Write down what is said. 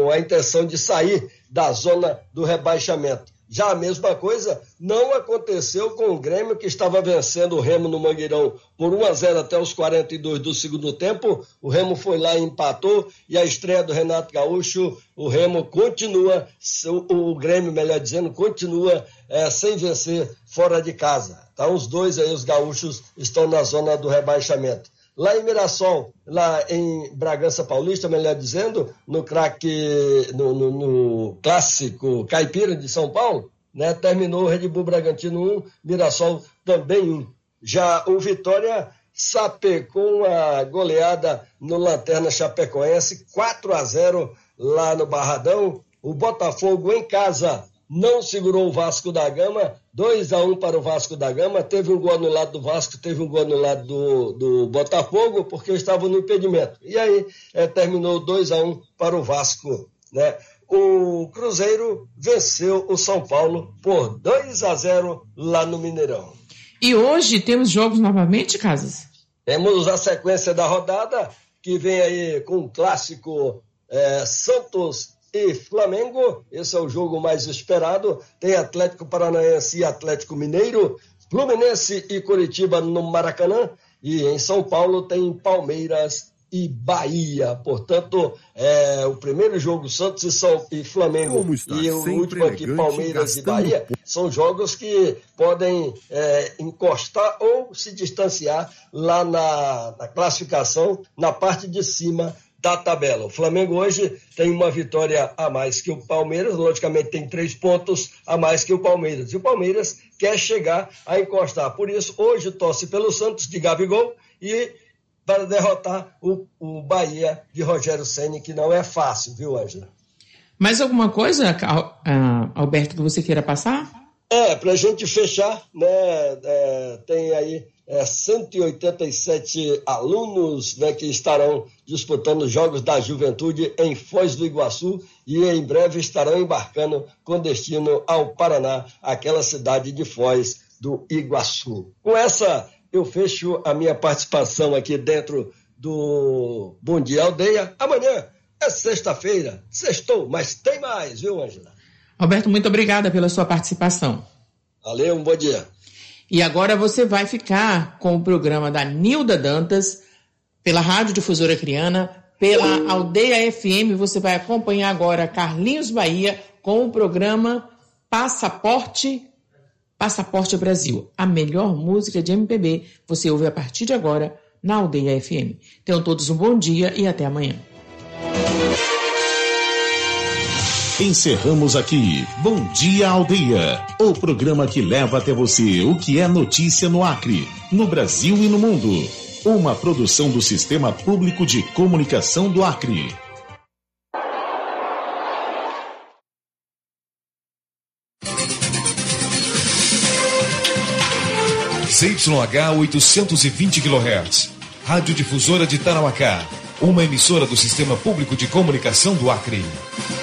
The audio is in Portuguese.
com a intenção de sair da zona do rebaixamento. Já a mesma coisa não aconteceu com o Grêmio, que estava vencendo o Remo no Mangueirão por 1-0 até os 42 do segundo tempo. O Remo foi lá e empatou, e a estreia do Renato Gaúcho, o Remo continua, o Grêmio, melhor dizendo, continua sem vencer fora de casa. Tá, os dois aí, os gaúchos, estão na zona do rebaixamento. Lá em Mirassol, lá em Bragança Paulista, melhor dizendo, no clássico caipira de São Paulo, né, terminou o Red Bull Bragantino 1, Mirassol também 1. Já o Vitória sapecou uma goleada no Lanterna Chapecoense, 4-0 lá no Barradão. O Botafogo em casa não segurou o Vasco da Gama, 2-1 para o Vasco da Gama. Teve um gol anulado do Vasco, teve um gol anulado do Botafogo, porque estavam no impedimento. E aí terminou 2-1 para o Vasco, né? O Cruzeiro venceu o São Paulo por 2-0 lá no Mineirão. E hoje temos jogos novamente, Casas? Temos a sequência da rodada, que vem aí com o clássico Santos e Flamengo. Esse é o jogo mais esperado. Tem Atlético Paranaense e Atlético Mineiro, Fluminense e Coritiba no Maracanã, e em São Paulo tem Palmeiras e Bahia. Portanto, o primeiro jogo Santos e Flamengo e o último aqui Palmeiras e Bahia são jogos que podem encostar ou se distanciar lá na classificação, na parte de cima da tabela. O Flamengo hoje tem uma vitória a mais que o Palmeiras, logicamente tem 3 pontos a mais que o Palmeiras, e o Palmeiras quer chegar a encostar. Por isso, hoje torce pelo Santos de Gabigol e para derrotar o Bahia de Rogério Ceni, que não é fácil, viu, Ângela? Mais alguma coisa, Alberto, que você queira passar? Para a gente fechar, né, tem aí 187 alunos, né, que estarão disputando os Jogos da Juventude em Foz do Iguaçu e em breve estarão embarcando com destino ao Paraná, aquela cidade de Foz do Iguaçu. Com essa, eu fecho a minha participação aqui dentro do Bom Dia Aldeia. Amanhã é sexta-feira, sextou, mas tem mais, viu, Ângela? Alberto, muito obrigada pela sua participação. Valeu, um bom dia. E agora você vai ficar com o programa da Nilda Dantas, pela Rádio Difusora Criana, pela Aldeia FM. Você vai acompanhar agora Carlinhos Bahia com o programa Passaporte Brasil. A melhor música de MPB você ouve a partir de agora na Aldeia FM. Tenham todos um bom dia e até amanhã. Encerramos aqui Bom Dia Aldeia, o programa que leva até você o que é notícia no Acre, no Brasil e no mundo. Uma produção do Sistema Público de Comunicação do Acre. CYH 820 kHz, Rádio Difusora de Tarauacá, uma emissora do Sistema Público de Comunicação do Acre.